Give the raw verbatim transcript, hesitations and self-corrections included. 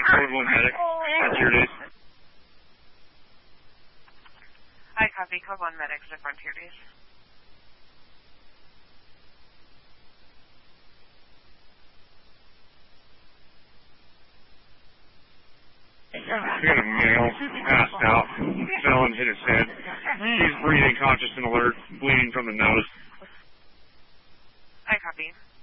Code one medic. Frontier days. I copy. Code one medic to Frontier days. We got a male passed out, fell and hit his head. He's breathing, conscious and alert, bleeding from the nose. I copy.